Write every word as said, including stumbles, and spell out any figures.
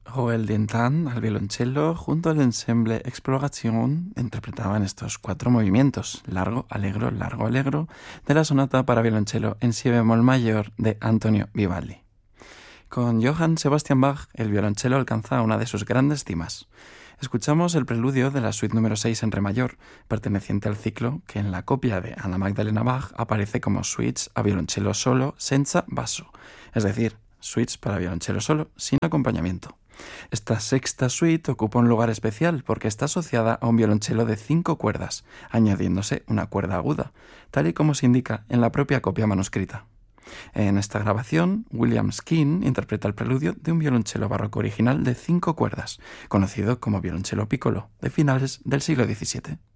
Joël Dintan al violonchelo junto al ensemble Exploration interpretaban estos cuatro movimientos, largo, allegro, largo, allegro, de la sonata para violonchelo en si bemol mayor de Antonio Vivaldi. Con Johann Sebastian Bach, el violonchelo alcanza una de sus grandes cimas. Escuchamos el preludio de la suite número seis en re mayor, perteneciente al ciclo que en la copia de Anna Magdalena Bach aparece como suites a violonchelo solo senza basso, es decir, suites para violonchelo solo sin acompañamiento. Esta sexta suite ocupa un lugar especial porque está asociada a un violonchelo de cinco cuerdas, añadiéndose una cuerda aguda, tal y como se indica en la propia copia manuscrita. En esta grabación, William Skeen interpreta el preludio de un violonchelo barroco original de cinco cuerdas, conocido como violonchelo piccolo, de finales del siglo diecisiete.